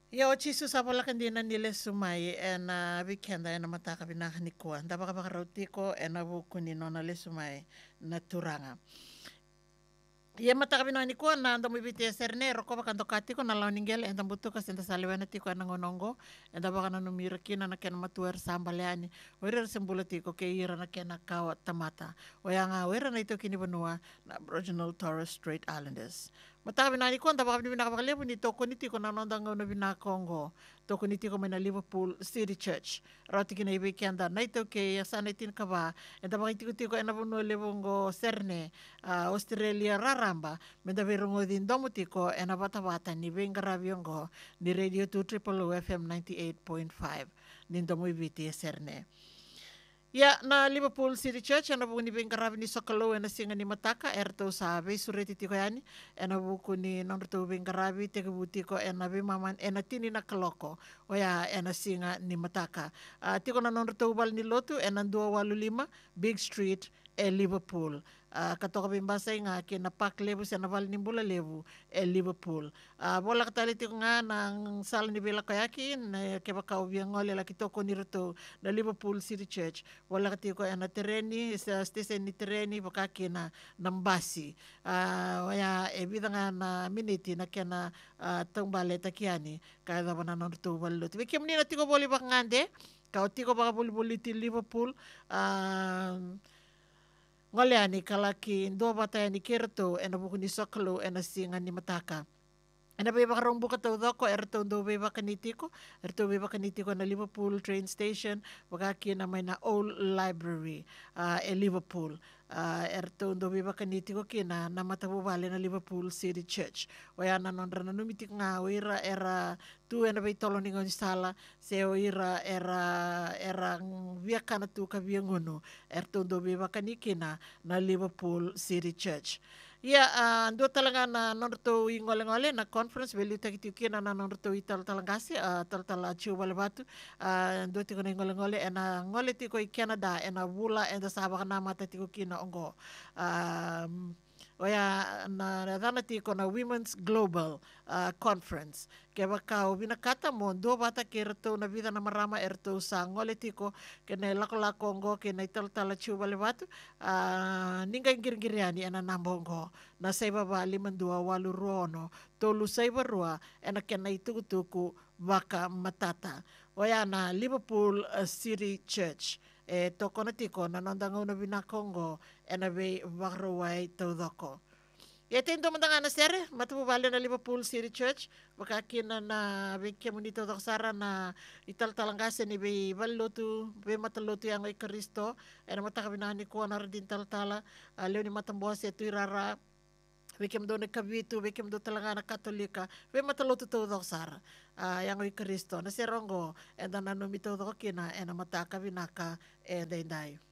Ya o chisu sapala kandina nile sumai na weekenda na mataka binaka ni kuan. Dapa ka bakarotiko na buku ni nona le sumai na turanga. Ia mataka binaka ni kuan na anda mo ibiti serne roko baka katiko na launingel enda butu ka senta saliwana tiko na ngonongo enda baka na numira kina na kena matuer sambaleani. Oira sembula tiko ke ira na kena kawa tamata. Oyanga oira na ito kini banua na Aboriginal Torres Strait Islanders. Mataka binaka ni kuan dapa ka binaka bakalebu ni toko ni tiko na nondanga na binaka Kongo. Toko ni tiko na Liverpool City Church. Roti kina ibe kenda na ito ke asana itin kaba. Enda baka tiko tiko ena banua lebongo serne. Australia raramba menda virungo din domutiko ena bata ni vengaraviongo ni radio 2 triple FM 98.5 din domu ibiti serne. Ya na Liverpool City Church ena buku ni vengaravi ni sokalo ena singa ni mataka erto sa sureti tiko yani ena buku ni nonroto vengaravi teke butiko ena vimaman ena tini na kaloko oya ena singa ni mataka. Tiko na nonroto ubal ni lotu ena 285 Big Street Liverpool. Katoka bimbasa nga kina pak levu sa naval ni bula levu Liverpool. Bola katali tiko nga ng sala ni Bela Kayaki na kebaka ubiang ngole la kitoko ni roto na Liverpool City Church. Wala katiko na tereni sa station ni tereni baka kina nambasi. Waya bida nga na miniti na kena tumbale takiani kaya na nanon roto balut. Bikim ni na tiko boli baka ngande. Kau tiko baka boli-boli ti Liverpool. Ngole ani kalaki ndo bataya ni kerto ena buku ni sokalo ena singa ni mataka. Ena beba karong buka tau doko erto ndo beba kanitiko erto beba kanitiko na Liverpool train station wakaki na may na old library Liverpool. Erto ndo beba kanitiko kina na matabubali na Liverpool City Church. Waya na nondra na numitik nga wira era tu ena bay tolo ningon sala se wira era viaka na tu kabiangono erto ndo beba kanikina na Liverpool City Church. Ya, ando talaga na norto ingole-ngole na conference beli tagitiuki na norto ital talangasi tal achu balabatu ando tiko na ingole-ngole ena ngole tiko i Canada ena bula enda sabaka na mata tiko kina ongo oya na dana tiko na Women's Global Conference ke bakau binakata mo do bata kerto na vida na marama erto sa ngole tiko kena lako-lako ongo kena ital achu balabatu ninga ingir-ingiriani ena nambongo na sa ibaba 5282 tolu sa ibarua ena kena ituku-tuku baka matata. Oya na Liverpool City Church. Toko na tiko na nondanga una binakongo ena be bakrawai taudoko. Ito yung dumandang na sir, matubali na Liverpool City Church, makakina na bigyan mo nito sara na italtalangasa ni Bay Balutu, Bay Matalutu yang ay Kristo, ay na matakabinahan ni Kuan din taltala, leon ni matambuhas ito irara, bigyan do nagkabitu, bigyan do talaga na Katolika, Bay Matalutu to sara, yang ay Kristo, na si Rongo, and then nanumito do kina, and na matakabinaka, and day.